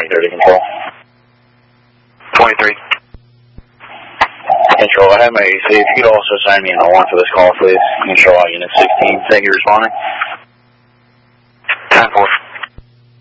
2030 control. 23. Control, I have my AC. If you could also sign me an O1 for this call, please. Control, Unit 16. Thank you, responding. 10-4.